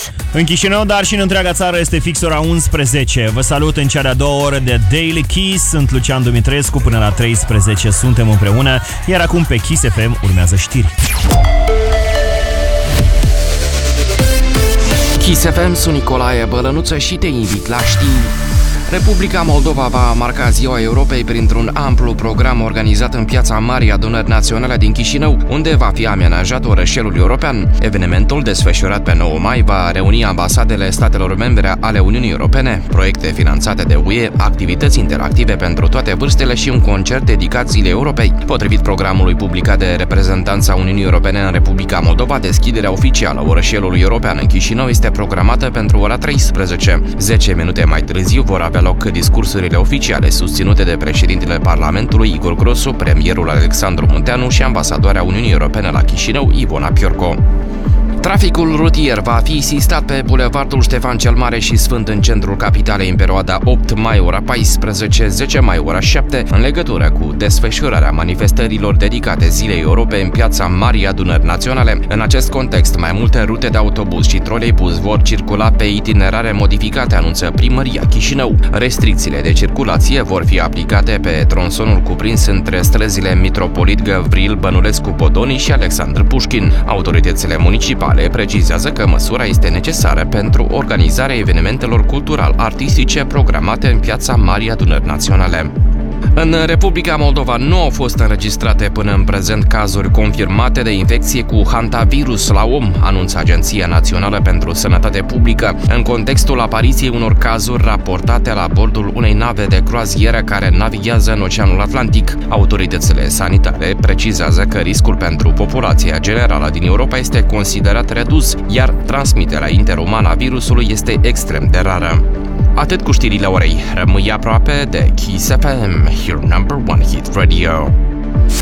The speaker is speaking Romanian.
În Chișinău, dar și în întreaga țară este fix ora 11. Vă salut în cea de-a doua oră de Daily Kiss. Sunt Lucian Dumitrescu, până la 13 suntem împreună, iar acum pe Kiss FM urmează știri. Kiss FM, sunt Nicolae Bălănuță și te invit la știri. Republica Moldova va marca Ziua Europei printr-un amplu program organizat în Piața Marii Adunări Naționale din Chișinău, unde va fi amenajat orășelul european. Evenimentul, desfășurat pe 9 mai, va reuni ambasadele statelor membre ale Uniunii Europene, proiecte finanțate de UE, activități interactive pentru toate vârstele și un concert dedicat Zilei Europei. Potrivit programului publicat de reprezentanța Uniunii Europene în Republica Moldova, deschiderea oficială a orășelului european în Chișinău este programată pentru ora 13. 10 minute mai târziu vor avea loc discursurile oficiale susținute de președintele Parlamentului Igor Grosu, premierul Alexandru Munteanu și ambasadoarea Uniunii Europene la Chișinău, Ivona Piorco. Traficul rutier va fi sistat pe bulevardul Ștefan cel Mare și Sfânt în centrul capitalei în perioada 8 mai ora 14, 10 mai ora 7, în legătură cu desfășurarea manifestărilor dedicate Zilei Europei în Piața Marii Adunări Naționale. În acest context, mai multe rute de autobuz și troleibuz vor circula pe itinerare modificate, anunță Primăria Chișinău. Restricțiile de circulație vor fi aplicate pe tronsonul cuprins între străzile Mitropolit Găvril Bănulescu Podoni și Alexandru Pușkin. Autoritățile municipale precizează că măsura este necesară pentru organizarea evenimentelor cultural-artistice programate în Piața Marii Adunări Naționale. În Republica Moldova nu au fost înregistrate până în prezent cazuri confirmate de infecție cu hantavirus la om, anunță Agenția Națională pentru Sănătate Publică, în contextul apariției unor cazuri raportate la bordul unei nave de croazieră care navighează în Oceanul Atlantic. Autoritățile sanitare precizează că riscul pentru populația generală din Europa este considerat redus, iar transmiterea interumană a virusului este extrem de rară. Atât cu știrile orei. Rămâi aproape de Kiss FM, your number one hit radio.